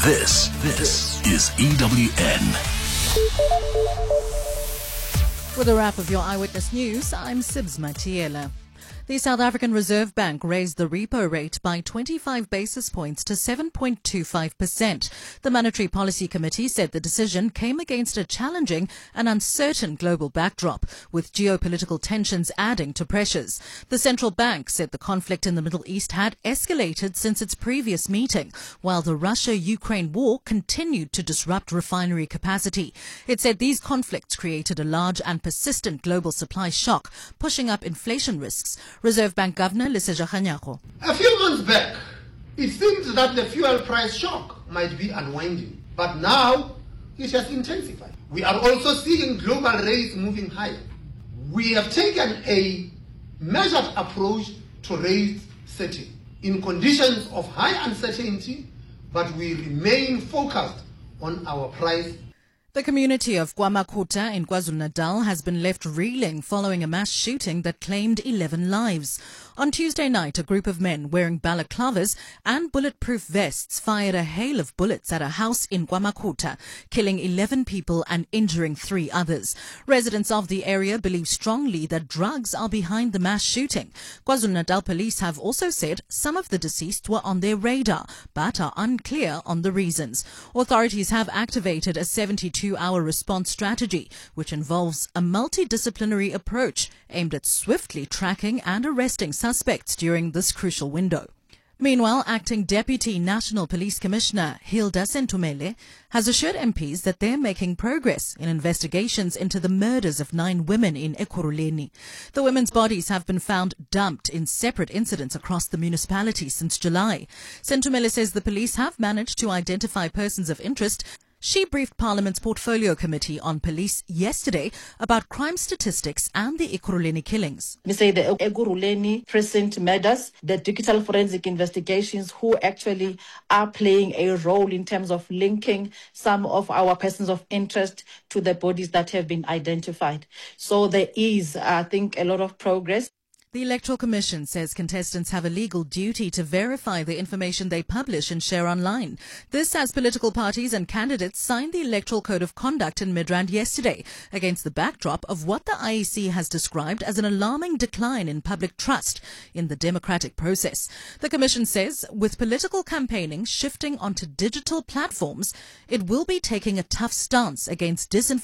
This is EWN. With a wrap of your Eyewitness News, I'm Sibs Matiela. The South African Reserve Bank raised the repo rate by 25 basis points to 7.25%. The Monetary Policy Committee said the decision came against a challenging and uncertain global backdrop, with geopolitical tensions adding to pressures. The central bank said the conflict in the Middle East had escalated since its previous meeting, while the Russia-Ukraine war continued to disrupt refinery capacity. It said these conflicts created a large and persistent global supply shock, pushing up inflation risks. Reserve Bank Governor Lesetja Kganyago. A few months back, it seemed that the fuel price shock might be unwinding, but now it has intensified. We are also seeing global rates moving higher. We have taken a measured approach to rate setting in conditions of high uncertainty, but we remain focused on our price. The community of KwaMakhutha in KwaZulu-Natal has been left reeling following a mass shooting that claimed 11 lives. On Tuesday night, a group of men wearing balaclavas and bulletproof vests fired a hail of bullets at a house in KwaMakhutha, killing 11 people and injuring 3 others. Residents of the area believe strongly that drugs are behind the mass shooting. KwaZulu-Natal police have also said some of the deceased were on their radar, but are unclear on the reasons. Authorities have activated a 72-hour response strategy, which involves a multidisciplinary approach aimed at swiftly tracking and arresting suspects during this crucial window. Meanwhile, Acting Deputy National Police Commissioner Hilda Sentumele has assured MPs that they're making progress in investigations into the murders of 9 women in Ekurhuleni. The women's bodies have been found dumped in separate incidents across the municipality since July. Sentumele says the police have managed to identify persons of interest. She briefed Parliament's Portfolio Committee on Police yesterday about crime statistics and the Ekurhuleni killings. We say the Ekurhuleni precinct murders, the digital forensic investigations who actually are playing a role in terms of linking some of our persons of interest to the bodies that have been identified. So there is, I think, a lot of progress. The Electoral Commission says contestants have a legal duty to verify the information they publish and share online. This as political parties and candidates signed the Electoral Code of Conduct in Midrand yesterday, against the backdrop of what the IEC has described as an alarming decline in public trust in the democratic process. The Commission says with political campaigning shifting onto digital platforms, it will be taking a tough stance against disinformation